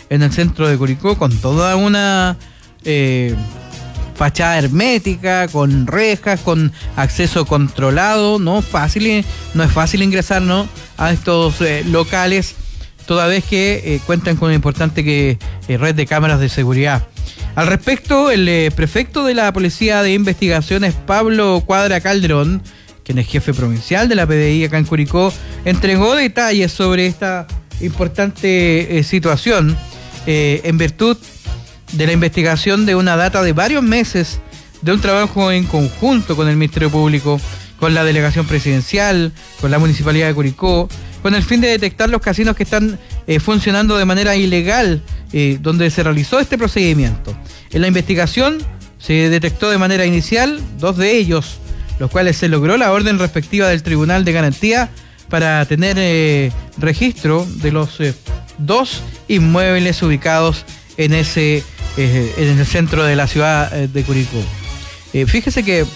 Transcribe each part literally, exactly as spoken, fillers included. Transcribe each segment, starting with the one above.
en el centro de Curicó, con toda una eh, fachada hermética, con rejas, con acceso controlado. No fácil, no es fácil ingresar, ¿no?, a estos eh, locales, toda vez que eh, cuentan con una importante que, eh, red de cámaras de seguridad. Al respecto, el eh, prefecto de la Policía de Investigaciones, Pablo Cuadra Calderón, quien es jefe provincial de la P D I acá en Curicó, entregó detalles sobre esta importante eh, situación eh, en virtud de la investigación de una data de varios meses de un trabajo en conjunto con el Ministerio Público, con la Delegación Presidencial, con la Municipalidad de Curicó, con el fin de detectar los casinos que están eh, funcionando de manera ilegal, eh, donde se realizó este procedimiento. En la investigación se detectó de manera inicial dos de ellos, los cuales se logró la orden respectiva del Tribunal de Garantía para tener eh, registro de los eh, dos inmuebles ubicados en ese eh, en el centro de la ciudad eh, de Curicó. Eh, fíjese que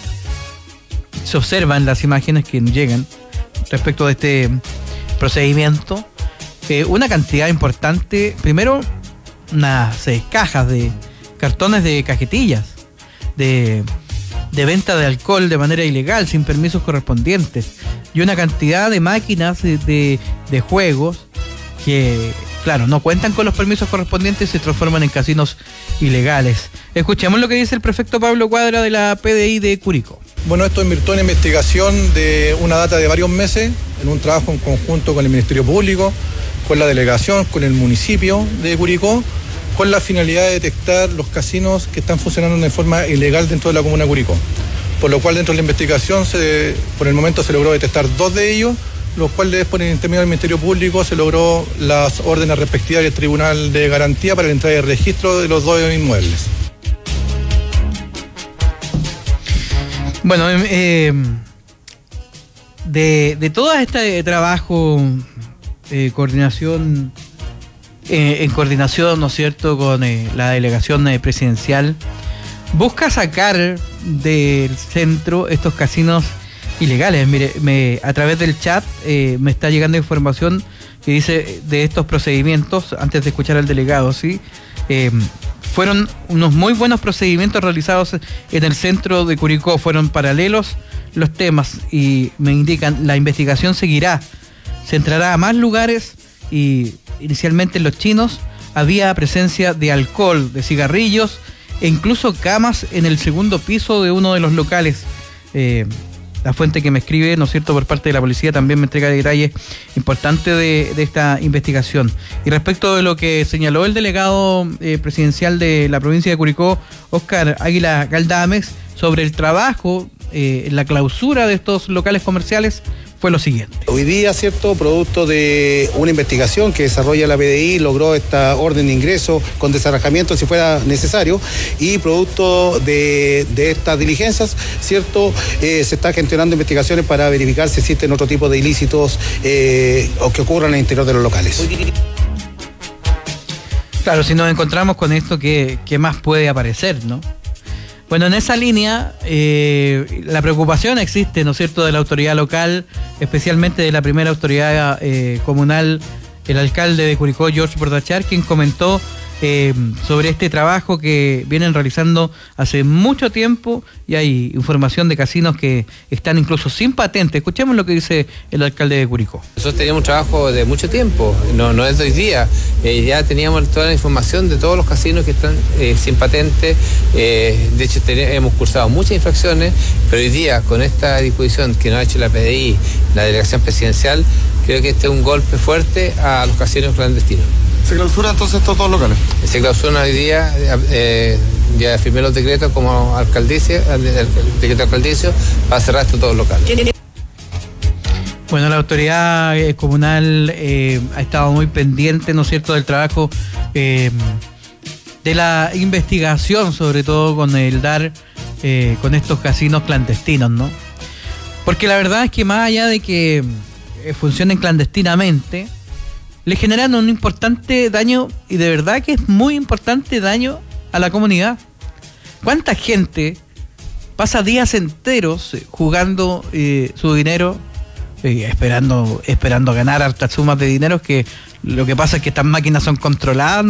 se observan las imágenes que llegan respecto de este procedimiento, eh, una cantidad importante, primero unas eh, cajas de cartones de cajetillas de, de venta de alcohol de manera ilegal, sin permisos correspondientes, y una cantidad de máquinas de, de, de juegos que, claro, no cuentan con los permisos correspondientes y se transforman en casinos ilegales. Escuchemos lo que dice el prefecto Pablo Cuadra de la P D I de Curicó. Bueno, esto en virtud de una investigación de una data de varios meses, en un trabajo en conjunto con el Ministerio Público, con la delegación, con el municipio de Curicó, con la finalidad de detectar los casinos que están funcionando de forma ilegal dentro de la comuna de Curicó. Por lo cual, dentro de la investigación, se, por el momento se logró detectar dos de ellos, los cuales por el intermedio del Ministerio Público se logró las órdenes respectivas del Tribunal de Garantía para la entrada de registro de los dos inmuebles. Bueno, eh, de, de todo este trabajo, eh, coordinación, eh, en coordinación, ¿no es cierto?, con eh, la delegación eh, presidencial, busca sacar del centro estos casinos ilegales. Mire, me, a través del chat eh, me está llegando información que dice de estos procedimientos, antes de escuchar al delegado, ¿sí? Eh, fueron unos muy buenos procedimientos realizados en el centro de Curicó, fueron paralelos los temas y me indican, la investigación seguirá, se entrará a más lugares y inicialmente en los chinos había presencia de alcohol, de cigarrillos e incluso camas en el segundo piso de uno de los locales. Eh, La fuente que me escribe, ¿no es cierto?, por parte de la policía también me entrega detalles importantes de, de esta investigación. Y respecto de lo que señaló el delegado eh, presidencial de la provincia de Curicó, Óscar Águila Galdames, sobre el trabajo eh, en la clausura de estos locales comerciales, fue lo siguiente. Hoy día, cierto, producto de una investigación que desarrolla la P D I, logró esta orden de ingreso con desarrajamiento si fuera necesario, y producto de, de estas diligencias, cierto, eh, se está gestionando investigaciones para verificar si existen otro tipo de ilícitos eh, o que ocurran en el interior de los locales. Claro, si nos encontramos con esto, ¿qué, qué más puede aparecer, no? Bueno, en esa línea, eh, la preocupación existe, ¿no es cierto?, de la autoridad local, especialmente de la primera autoridad eh, comunal, el alcalde de Curicó, George Bordachar, quien comentó eh, sobre este trabajo que vienen realizando hace mucho tiempo, y hay información de casinos que están incluso sin patente. Escuchemos lo que dice el alcalde de Curicó. Nosotros teníamos un trabajo de mucho tiempo, no, no es de hoy día. Eh, ya teníamos toda la información de todos los casinos que están eh, sin patente. Eh, de hecho, tenemos, hemos cursado muchas infracciones, pero hoy día, con esta disposición que nos ha hecho la P D I, la delegación presidencial, creo que este es un golpe fuerte a los casinos clandestinos. ¿Se clausuran entonces estos dos locales? Se clausuran hoy día, eh, ya firmé los decretos como alcaldicia, el decreto alcaldicio, para cerrar estos dos locales. Bueno, la autoridad eh, comunal eh, ha estado muy pendiente, ¿no es cierto?, del trabajo eh, de la investigación, sobre todo con el dar eh, con estos casinos clandestinos, ¿no? Porque la verdad es que más allá de que eh, funcionen clandestinamente, le generan un importante daño, y de verdad que es muy importante daño a la comunidad. ¿Cuánta gente pasa días enteros jugando eh, su dinero, eh, esperando, esperando ganar altas sumas de dinero? Que lo que pasa es que estas máquinas son controladas, ¿no?